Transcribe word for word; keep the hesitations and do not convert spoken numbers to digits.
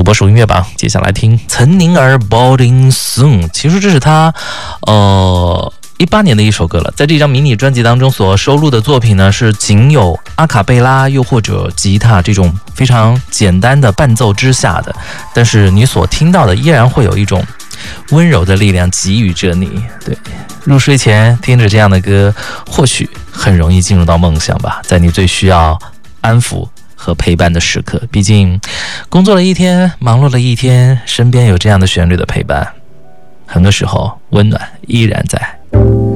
土拨鼠音乐榜，接下来听岑宁儿 Boarding Soon。其实这是他呃一八年的一首歌了，在这张迷你专辑当中所收录的作品呢，是仅有阿卡贝拉又或者吉他这种非常简单的伴奏之下的，但是你所听到的依然会有一种温柔的力量给予着你。对，入睡前听着这样的歌，或许很容易进入到梦想吧，在你最需要安抚和陪伴的时刻。毕竟工作了一天，忙碌了一天，身边有这样的旋律的陪伴，很多时候温暖依然在。